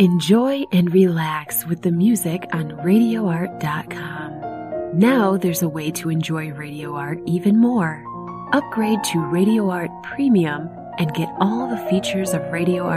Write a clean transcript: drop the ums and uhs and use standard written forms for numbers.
Enjoy and relax with the music on RadioArt.com. Now there's a way to enjoy Radio Art even more. Upgrade to Radio Art Premium and get all the features of Radio Art